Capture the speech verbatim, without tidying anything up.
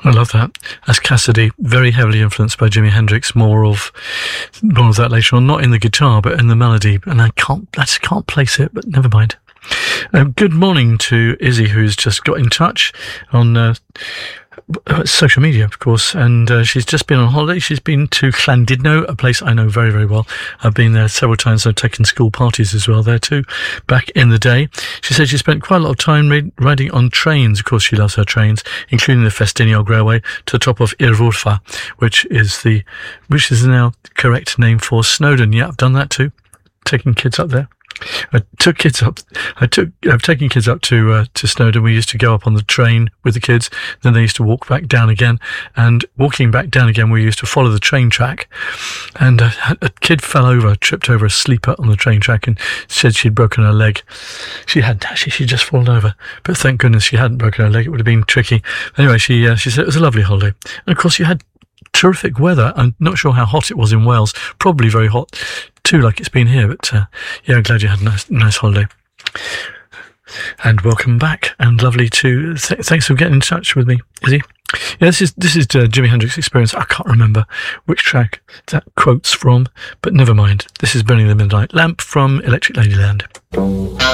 I love that. That's Cassidy, very heavily influenced by Jimi Hendrix. More of, more of that later on. Not in the guitar, but in the melody. And I can't, I just can't place it. But never mind. Um, good morning to Izzy, who's just got in touch on uh, social media, of course, and uh, she's just been on holiday. She's been to Llandudno, a place I know very, very well. I've been there several times. I've taken school parties as well there too, back in the day. She said she spent quite a lot of time ra- riding on trains. Of course, she loves her trains, including the Festiniog Railway to the top of Irwrfa, which is the, which is now the correct name for Snowdon. Yeah, I've done that too, taking kids up there. I took kids up. I took. I've taken kids up to uh, to Snowdon. We used to go up on the train with the kids. Then they used to walk back down again. And walking back down again, we used to follow the train track. And uh, a kid fell over, tripped over a sleeper on the train track, and said she'd broken her leg. She hadn't actually. She'd just fallen over. But thank goodness she hadn't broken her leg. It would have been tricky. Anyway, she uh, she said it was a lovely holiday. And of course, you had terrific weather. I'm not sure how hot it was in Wales. Probably very hot too, like it's been here. But uh, yeah, I'm glad you had a nice, nice holiday. And welcome back. And lovely to th- thanks for getting in touch with me, Izzy. Yeah, this is this is uh, Jimi Hendrix Experience. I can't remember which track that quote's from, but never mind. This is Burning the Midnight Lamp from Electric Ladyland.